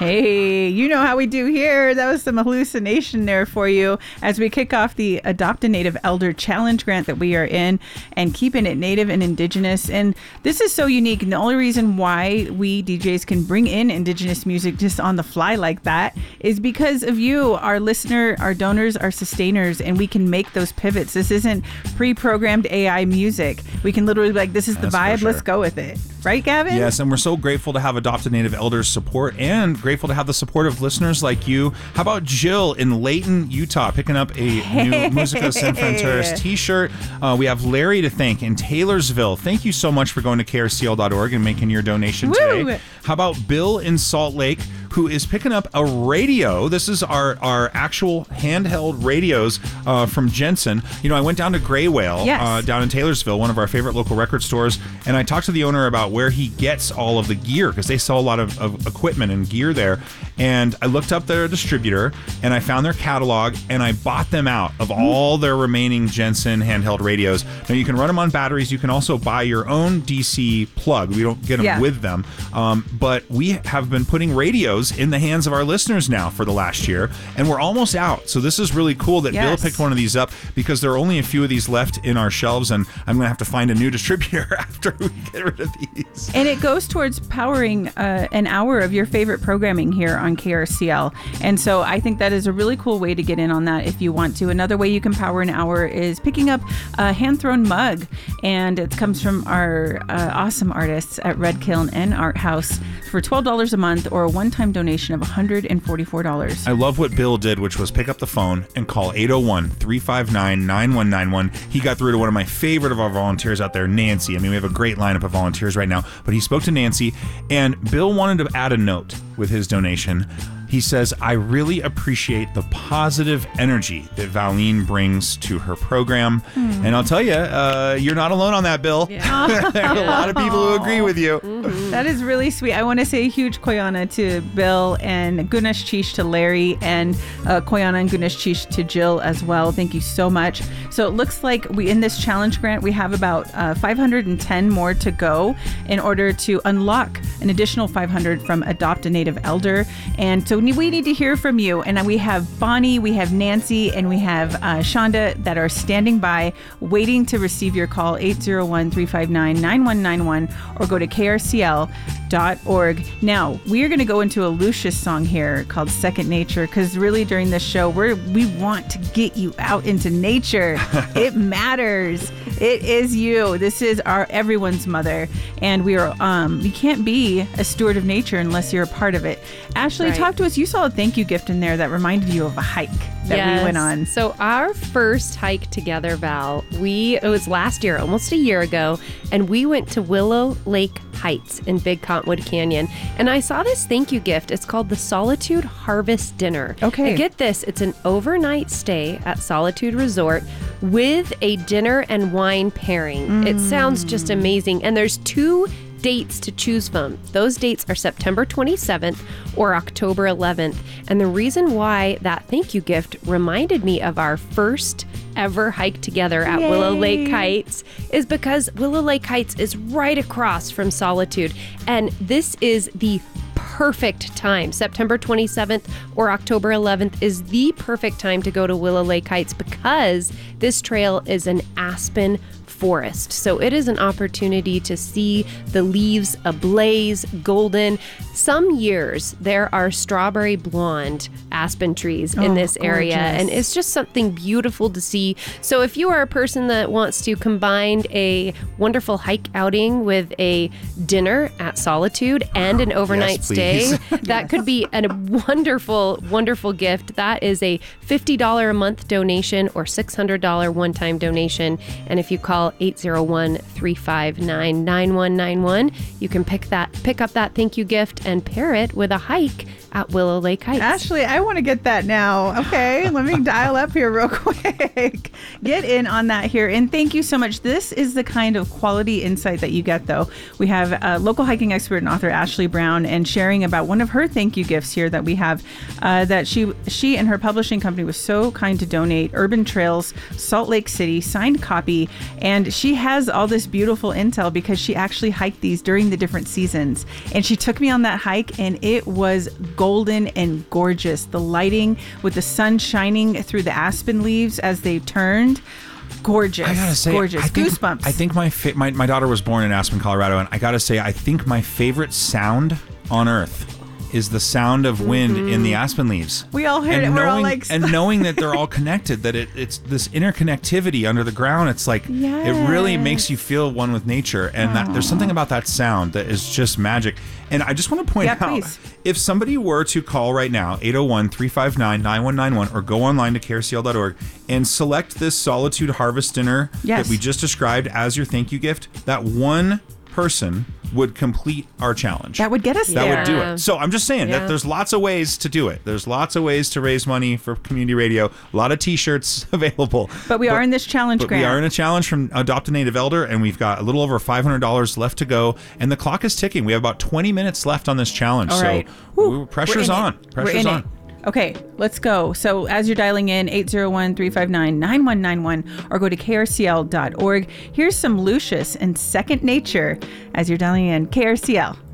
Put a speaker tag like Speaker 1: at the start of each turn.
Speaker 1: Hey, you know how we do here. That was some hallucination there for you as we kick off the Adopt a Native Elder Challenge grant that we are in and keeping it native and indigenous. And this is so unique. And the only reason why we DJs can bring in indigenous music just on the fly like that is because of you, our listener, our donors, our sustainers, and we can make those pivots. This isn't pre-programmed AI music. We can literally be like, this is the vibe. Let's go with it. Right, Gavin?
Speaker 2: Yes, and we're so grateful to have Adopt a Native Elders support and grateful to have the support of listeners like you. How about Jill in Layton, Utah, picking up a new Musica San Fronteras t-shirt. We have Larry to thank in Taylorsville. Thank you so much for going to krcl.org and making your donation today. How about Bill in Salt Lake, who is picking up a radio? This is our actual handheld radios from Jensen. You know, I went down to Gray Whale down in Taylorsville, one of our favorite local record stores, and I talked to the owner about where he gets all of the gear, because they sell a lot of equipment and gear there. And I looked up their distributor, and I found their catalog, and I bought them out of all their remaining Jensen handheld radios. Now, you can run them on batteries. You can also buy your own DC plug. We don't get them with them. But we have been putting radios in the hands of our listeners now for the last year, and we're almost out. So this is really cool that Bill picked one of these up, because there are only a few of these left in our shelves, and I'm going to have to find a new distributor after we get rid of these.
Speaker 1: And it goes towards powering an hour of your favorite programming here on KRCL. And so I think that is a really cool way to get in on that if you want to. Another way you can power an hour is picking up a hand-thrown mug, and it comes from our awesome artists at Red Kiln and Art House for $12 a month, or a one-time donation of $144.
Speaker 2: I love what Bill did, which was pick up the phone and call 801-359-9191. He got through to one of my favorite of our volunteers out there, Nancy. I mean, we have a great lineup of volunteers right now, but he spoke to Nancy, and Bill wanted to add a note with his donation. He says, I really appreciate the positive energy that Valine brings to her program. And I'll tell you, you're not alone on that, Bill. There are a lot of people who agree with you.
Speaker 1: That is really sweet. I want to say a huge koyana to Bill, and Gunesh Chish to Larry, and koyana and Gunesh Chish to Jill as well. Thank you so much. So it looks like we, in this challenge grant, we have about 510 more to go in order to unlock an additional 500 from Adopt a Native Elder. And so we need to hear from you. And we have Bonnie, we have Nancy, and we have Shonda that are standing by waiting to receive your call, 801-359-9191, or go to krcl.org. Now, we are going to go into a Lucius song here called Second Nature, because really during this show, we want to get you out into nature. It matters. It is you. This is everyone's mother. And we can't be a steward of nature unless you're a part of it. Ashley, talk to us. You saw a thank you gift in there that reminded you of a hike that we went on.
Speaker 3: So our first hike together, Val, it was last year, almost a year ago, and we went to Willow Lake Heights in Big Cottonwood Canyon. And I saw this thank you gift. It's called the Solitude Harvest Dinner.
Speaker 1: Okay.
Speaker 3: And get this, it's an overnight stay at Solitude Resort with a dinner and wine pairing. It sounds just amazing. And there's 2 dates to choose from. Those dates are September 27th or October 11th. And the reason why that thank you gift reminded me of our first ever hike together at Willow Lake Heights is because Willow Lake Heights is right across from Solitude. And this is the perfect time. September 27th or October 11th is the perfect time to go to Willow Lake Heights, because this trail is an aspen forest. So it is an opportunity to see the leaves ablaze golden. Some years there are strawberry blonde aspen trees in this area, and it's just something beautiful to see. So if you are a person that wants to combine a wonderful hike outing with a dinner at Solitude and an overnight stay, that could be a wonderful, wonderful gift. That is a $50 a month donation or $600 one-time donation. And if you call 801-359-9191, you can pick up that thank you gift and pair it with a hike at Willow Lake Heights.
Speaker 1: Ashley, I want to get that now. Okay, let me dial up here real quick. Get in on that here. And thank you so much. This is the kind of quality insight that you get, though. We have local hiking expert and author Ashley Brown, and sharing about one of her thank you gifts here that we have that she and her publishing company was so kind to donate. Urban Trails, Salt Lake City, signed copy. And she has all this beautiful intel because she actually hiked these during the different seasons. And she took me on that hike, and it was golden and gorgeous. The lighting with the sun shining through the aspen leaves as they turned. Gorgeous.
Speaker 2: I gotta say,
Speaker 1: gorgeous. Goosebumps.
Speaker 2: I think my daughter was born in Aspen, Colorado, and I gotta say, I think my favorite sound on earth is the sound of wind in the aspen leaves.
Speaker 1: We all heard it. We're all like,
Speaker 2: and knowing that they're all connected, that it's this interconnectivity under the ground. It's like it really makes you feel one with nature, and that there's something about that sound that is just magic. And I just want to point out,
Speaker 1: please.
Speaker 2: If somebody were to call right now, 801-359-9191, or go online to krcl.org and select this Solitude Harvest Dinner that we just described as your thank you gift, that one person would complete our challenge.
Speaker 1: That would get us there.
Speaker 2: That would do it. So I'm just saying that there's lots of ways to do it. There's lots of ways to raise money for community radio. A lot of t-shirts available.
Speaker 1: But we are in this challenge grant.
Speaker 2: We are in a challenge from Adopt a Native Elder, and we've got a little over $500 left to go, and the clock is ticking. We have about 20 minutes left on this challenge.
Speaker 1: All right.
Speaker 2: So pressure's on. Pressure's on.
Speaker 1: Okay, let's go. So as you're dialing in, 801-359-9191, or go to krcl.org. Here's some Lucius and Second Nature as you're dialing in KRCL.